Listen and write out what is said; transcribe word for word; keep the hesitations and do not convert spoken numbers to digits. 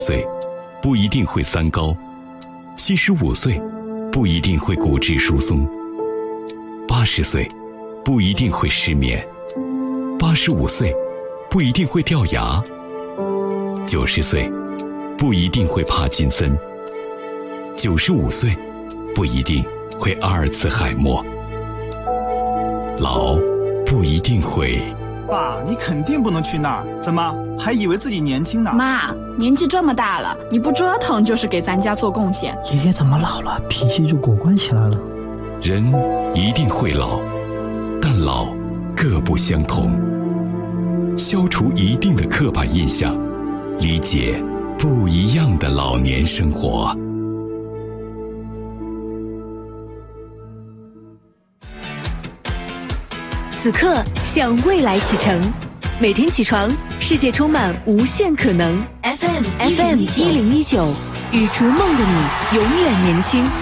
岁不一定会三高，七十五岁不一定会骨质疏松，八十岁不一定会失眠，八十五岁不一定会掉牙，九十岁不一定会帕金森，九十五岁不一定会阿尔茨海默，老不一定会。 爸，你肯定不能去那儿，怎么还以为自己年轻呢？ 妈，年纪这么大了，你不折腾就是给咱家做贡献。 爷爷怎么老了，脾气就果断起来了？ 人一定会老，但老各不相同。消除一定的刻板印象，理解不一样的老年生活。 此刻向未来启程，每天起床，世界充满无限可能。F M F M 一零一九，与逐梦的你永远年轻。